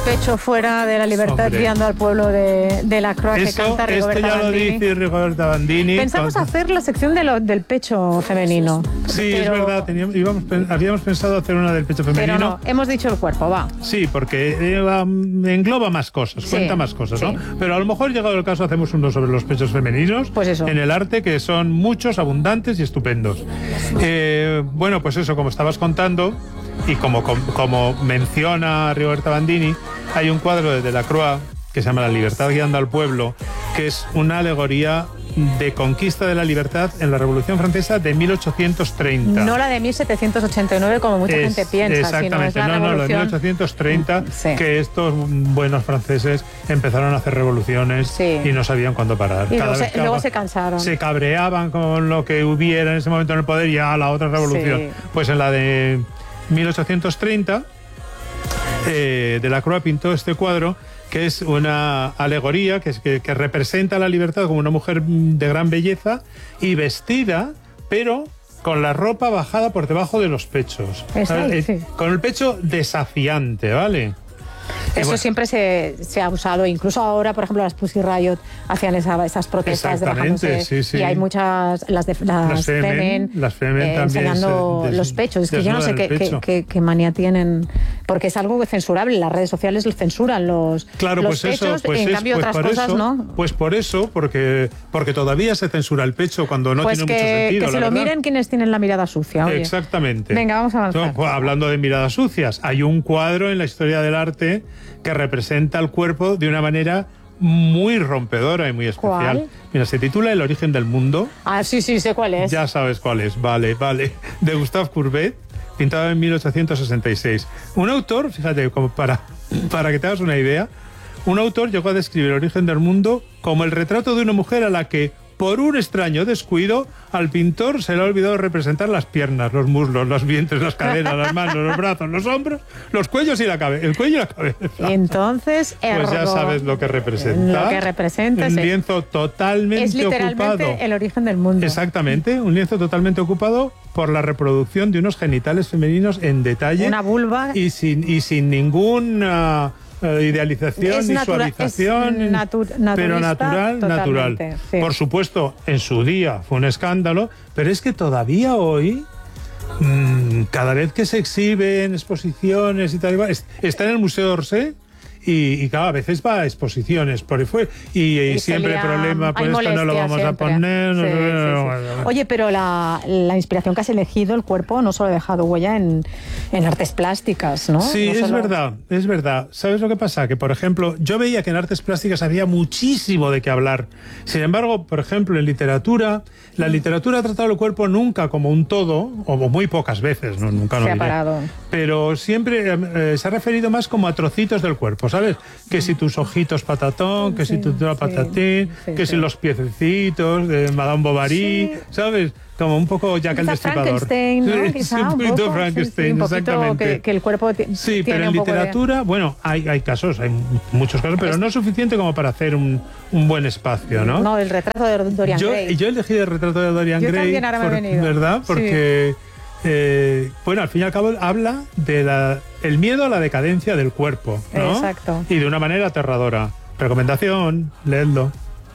pecho fuera de la libertad, guiando al pueblo de Delacroix, que canta Rigoberta ya Bandini. lo dice Rigoberta Bandini. Pensamos hacer la sección del pecho femenino. Sí, pero, es verdad, habíamos pensado hacer una del pecho femenino. Pero no, hemos dicho el cuerpo, va. Sí, porque engloba más cosas, cuenta más cosas, ¿no? Pero a lo mejor, llegado el caso, hacemos uno sobre los pechos femeninos. Pues eso. En el arte, que son muchos, abundantes y estupendos. Bueno, pues eso, como estabas contando, y como menciona Rigoberta Bandini, hay un cuadro de Delacroix que se llama La libertad guiando al pueblo, que es una alegoría de conquista de la libertad en la Revolución Francesa de 1830. No la de 1789, como mucha gente piensa. Exactamente, sino es la la de 1830, que estos buenos franceses empezaron a hacer revoluciones y no sabían cuándo parar. Y luego se cansaron. Se cabreaban con lo que hubiera en ese momento en el poder y a la otra revolución. Sí. Pues en la de 1830, Delacroix pintó este cuadro, que es una alegoría que representa la libertad como una mujer de gran belleza y vestida, pero con la ropa bajada por debajo de los pechos. Con el pecho desafiante, ¿vale? Eso siempre se ha usado, incluso ahora, por ejemplo, las Pussy Riot hacían esas protestas de bajándose, y hay muchas, las Femen también enseñando los pechos. Es que yo no sé qué manía tienen, porque es algo censurable. Las redes sociales censuran los pechos, en cambio otras cosas no. Pues por eso, porque todavía se censura el pecho cuando no tiene mucho sentido. Que se lo miren quienes tienen la mirada sucia. Oye. Exactamente. Venga, vamos a avanzar. Hablando de miradas sucias, hay un cuadro en la historia del arte que representa el cuerpo de una manera muy rompedora y muy especial. ¿Cuál? Mira, se titula El origen del mundo. Ah, sí, sé cuál es. Ya sabes cuál es, vale. De Gustave Courbet, pintado en 1866. Un autor, fíjate, como para que te hagas una idea, un autor llegó a describir El origen del mundo como el retrato de una mujer a la que, por un extraño descuido, al pintor se le ha olvidado representar las piernas, los muslos, los vientres, las caderas, las manos, los brazos, los hombros, los cuellos y el cuello y la cabeza. Entonces, pues ya sabes lo que representa. Lo que representa un lienzo totalmente es literalmente ocupado. El origen del mundo. Exactamente, un lienzo totalmente ocupado por la reproducción de unos genitales femeninos en detalle. Una vulva. Y sin ninguna idealización ni suavización, pero natural. Sí. Por supuesto, en su día fue un escándalo, pero es que todavía hoy, cada vez que se exhibe en exposiciones y tal, está en el Museo d'Orsay. Y claro, a veces va a exposiciones y siempre problema, por esto no lo vamos a poner. Sí. Oye, pero la inspiración que has elegido, el cuerpo, no solo ha dejado huella en artes plásticas, ¿no? Sí, no es verdad. ¿Sabes lo que pasa? Que, por ejemplo, yo veía que en artes plásticas había muchísimo de qué hablar. Sin embargo, por ejemplo, en literatura, la literatura ha tratado el cuerpo nunca como un todo, o muy pocas veces, ¿no? Nunca se ha parado. Pero siempre se ha referido más como a trocitos del cuerpo, ¿sabes? Que si tus ojitos patatón, que si tu patatín, que si los piececitos de Madame Bovary, ¿sabes? Como un poco Jack el Destripador. Frankenstein, ¿no? Quizá un poquito Frankenstein, exactamente. Que el cuerpo sí, pero en literatura, bueno, hay casos, hay muchos casos, pero no es suficiente como para hacer un buen espacio, ¿no? No, el retrato de Dorian Gray. Yo elegí el retrato de Dorian Gray. Yo también ahora me he venido. ¿Verdad? Porque... bueno, al fin y al cabo habla de el miedo a la decadencia del cuerpo, ¿no? Exacto. Y de una manera aterradora. Recomendación, leedlo.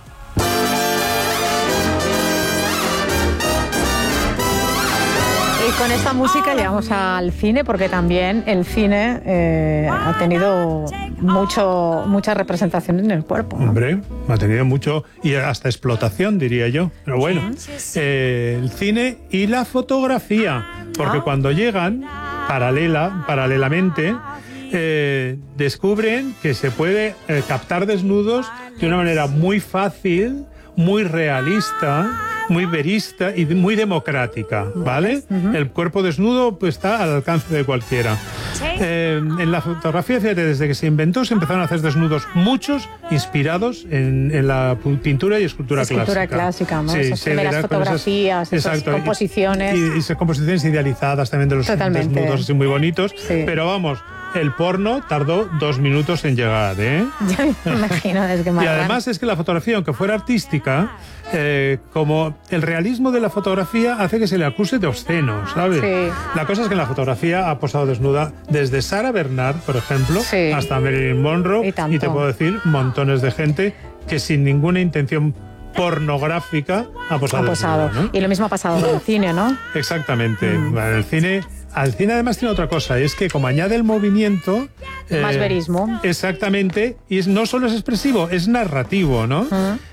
Y con esta música llegamos al cine, porque también el cine ha tenido mucha representación en el cuerpo, ¿no? Hombre, ha tenido mucho, y hasta explotación, diría yo. Pero bueno, el cine y la fotografía, porque cuando llegan paralelamente, descubren que se puede captar desnudos de una manera muy fácil, muy realista, muy verista y muy democrática, ¿vale? El cuerpo desnudo pues está al alcance de cualquiera. En la fotografía, fíjate, desde que se inventó se empezaron a hacer desnudos muchos inspirados en la pintura y escultura clásica, ¿no? Esas primeras fotografías, esas composiciones. Y esas composiciones idealizadas también de los desnudos así muy bonitos. Sí. Pero vamos, el porno tardó 2 minutos en llegar, ¿eh? Ya me imagino, es que Y además es que la fotografía, aunque fuera artística, como el realismo de la fotografía hace que se le acuse de obsceno, ¿sabes? Sí. La cosa es que en la fotografía ha posado desnuda desde Sarah Bernhardt, por ejemplo, sí, hasta Marilyn Monroe, y te puedo decir montones de gente que sin ninguna intención pornográfica ha posado. Desnuda, ¿no? Y lo mismo ha pasado en el cine, ¿no? Exactamente. En el cine... Al cine además tiene otra cosa, es que como añade el movimiento... Más verismo. Exactamente, y no solo es expresivo, es narrativo, ¿no?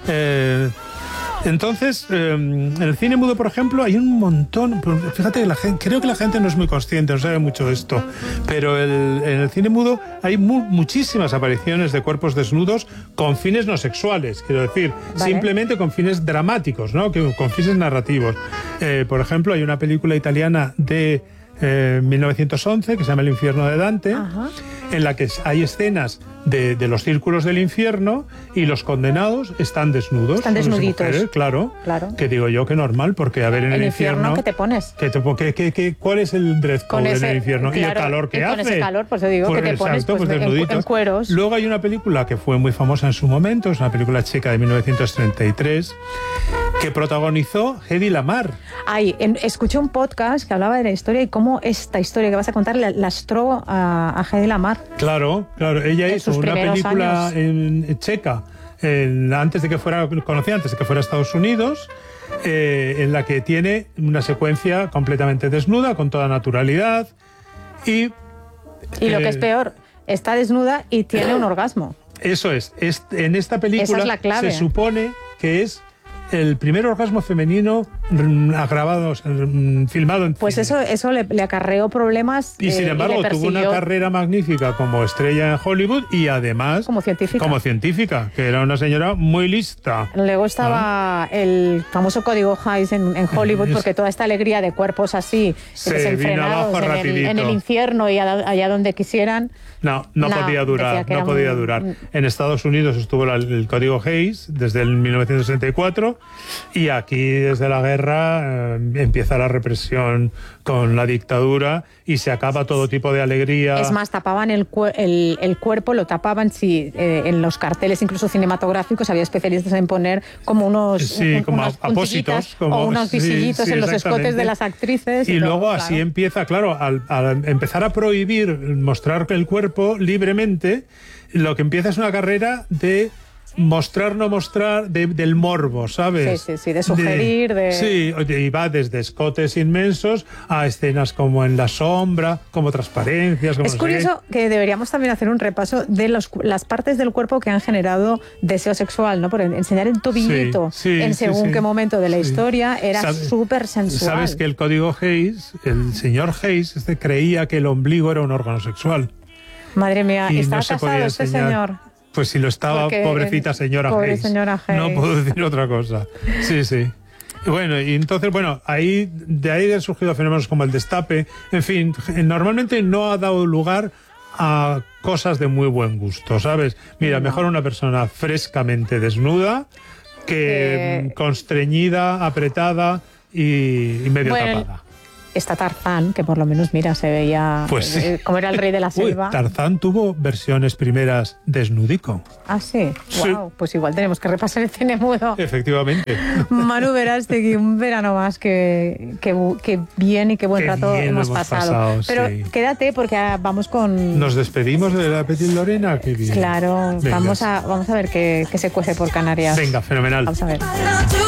Entonces, en el cine mudo, por ejemplo, hay un montón... Fíjate, creo que la gente no es muy consciente, no sabe mucho de esto, pero en el cine mudo hay muchísimas apariciones de cuerpos desnudos con fines no sexuales, quiero decir, simplemente con fines dramáticos, ¿no? Con fines narrativos. Por ejemplo, hay una película italiana de 1911 que se llama El infierno de Dante, en la que hay escenas de los círculos del infierno y los condenados están desnudos. Están desnuditos. Mujeres, claro. Que digo yo que normal, porque a ver, en el infierno... ¿Qué te pones? ¿Cuál es el dress code en el infierno? Claro, y el calor que hace. Con ese calor, pues te digo, pues que te pones pues en cueros. Luego hay una película que fue muy famosa en su momento, es una película checa de 1933, que protagonizó Hedy Lamarr. Escuché un podcast que hablaba de la historia y cómo esta historia que vas a contar lastró a Hedy Lamarr. Claro, ella hizo una película en checa antes de que fuera conocida, antes de que fuera a Estados Unidos, en la que tiene una secuencia completamente desnuda, con toda naturalidad, y lo que es peor, está desnuda y tiene un orgasmo. Eso es. En esta película esa es la clave. Se supone que es el primer orgasmo femenino agravado, filmado en pues cine. Eso le acarreó problemas. Y sin embargo tuvo una carrera magnífica como estrella en Hollywood y además como científica, que era una señora muy lista. Luego estaba el famoso código Hays en Hollywood, porque toda esta alegría de cuerpos así desenfrenados en el infierno y allá donde quisieran. No podía durar. En Estados Unidos estuvo el código Hays desde el 1964 y aquí desde la guerra empieza la represión con la dictadura y se acaba todo tipo de alegría. Es más, tapaban el cuerpo, lo tapaban, en los carteles incluso cinematográficos había especialistas en poner como unos apósitos o unos visillitos en los escotes de las actrices. Y luego así empieza, claro, al empezar a prohibir mostrar el cuerpo libremente, lo que empieza es una carrera de mostrar, no mostrar, del morbo, ¿sabes? Sí, de sugerir, Sí, y va desde escotes inmensos a escenas como en la sombra, como transparencias... Es curioso que deberíamos también hacer un repaso de las partes del cuerpo que han generado deseo sexual, ¿no? Por enseñar el tobillito en según qué momento de la historia era súper sensual. ¿Sabes que el código Hays, el señor Hays, creía que el ombligo era un órgano sexual? Madre mía, ¿está casado este señor? Pues si lo estaba, pobrecita señora Hays. No puedo decir otra cosa. Sí. Bueno, y entonces, de ahí han surgido fenómenos como el destape. En fin, normalmente no ha dado lugar a cosas de muy buen gusto, ¿sabes? Mira, mejor una persona frescamente desnuda que constreñida, apretada y medio tapada. Está Tarzán, que por lo menos, mira, se veía como era el rey de la selva. Tarzán tuvo versiones primeras desnudico. Ah, sí. Wow, pues igual tenemos que repasar el cine mudo. Efectivamente. Manu Verástegui, un verano más que bien y qué buen rato hemos pasado. Pero quédate porque vamos con... ¿Nos despedimos de la Petit Lorena? Qué bien. Claro, vamos a ver qué se cuece por Canarias. Venga, fenomenal. Vamos a ver.